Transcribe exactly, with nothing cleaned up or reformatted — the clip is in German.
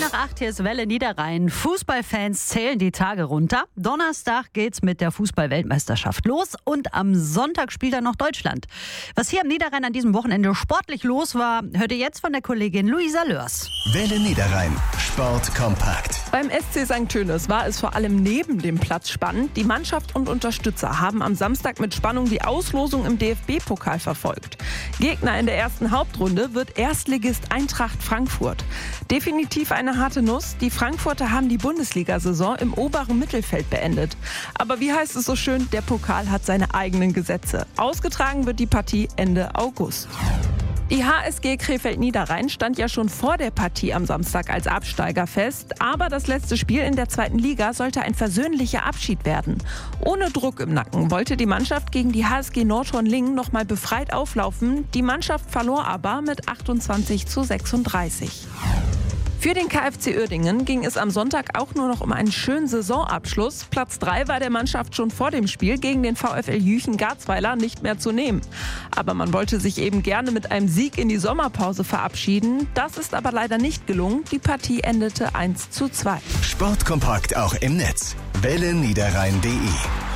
nach acht, hier ist Welle Niederrhein. Fußballfans zählen die Tage runter. Donnerstag geht's mit der Fußball-Weltmeisterschaft los und am Sonntag spielt dann noch Deutschland. Was hier im Niederrhein an diesem Wochenende sportlich los war, hört ihr jetzt von der Kollegin Luisa Lörs. Welle Niederrhein, Sport kompakt. Beim S C Sankt Tönis war es vor allem neben dem Platz spannend. Die Mannschaft und Unterstützer haben am Samstag mit Spannung die Auslosung im D F B-Pokal verfolgt. Gegner in der ersten Hauptrunde wird Erstligist Eintracht Frankfurt. Definitiv eine harte Nuss. Die Frankfurter haben die Bundesliga-Saison im oberen Mittelfeld beendet. Aber wie heißt es so schön, der Pokal hat seine eigenen Gesetze. Ausgetragen wird die Partie Ende August. Die H S G Krefeld-Niederrhein stand ja schon vor der Partie am Samstag als Absteiger fest. Aber das letzte Spiel in der zweiten Liga sollte ein versöhnlicher Abschied werden. Ohne Druck im Nacken wollte die Mannschaft gegen die H S G Nordhorn-Lingen noch mal befreit auflaufen. Die Mannschaft verlor aber mit achtundzwanzig zu sechsunddreißig. Für den K F C Uerdingen ging es am Sonntag auch nur noch um einen schönen Saisonabschluss. Platz drei war der Mannschaft schon vor dem Spiel gegen den VfL Jüchen-Garzweiler nicht mehr zu nehmen. Aber man wollte sich eben gerne mit einem Sieg in die Sommerpause verabschieden. Das ist aber leider nicht gelungen. Die Partie endete eins zu zwei. Sportkompakt auch im Netz. welle niederrhein punkt de